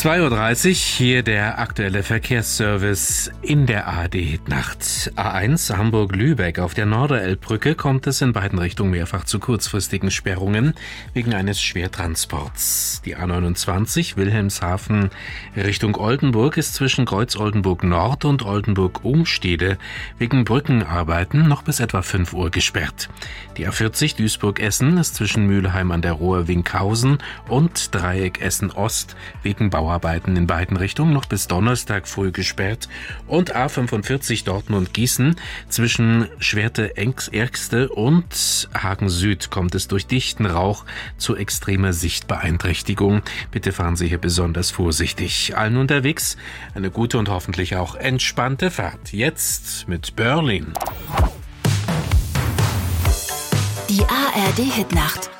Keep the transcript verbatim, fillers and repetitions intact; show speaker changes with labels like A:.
A: zwei Uhr dreißig, hier der aktuelle Verkehrsservice in der A R D-Nacht. A eins Hamburg-Lübeck. Auf der Norderelbbrücke kommt es in beiden Richtungen mehrfach zu kurzfristigen Sperrungen wegen eines Schwertransports. Die A neunundzwanzig Wilhelmshaven Richtung Oldenburg ist zwischen Kreuz Oldenburg Nord und Oldenburg-Umstede wegen Brückenarbeiten noch bis etwa fünf Uhr gesperrt. Die A vierzig Duisburg-Essen ist zwischen Mülheim an der Ruhr Winkhausen und Dreieck Essen-Ost wegen Bauarbeiten in beiden Richtungen noch bis Donnerstag früh gesperrt. Und A fünfundvierzig Dortmund-Gießen zwischen Schwerte-Ergste und Hagen Süd kommt es durch dichten Rauch zu extremer Sichtbeeinträchtigung. Bitte fahren Sie hier besonders vorsichtig. Allen unterwegs eine gute und hoffentlich auch entspannte Fahrt. Jetzt mit Berlin.
B: Die A R D-Hitnacht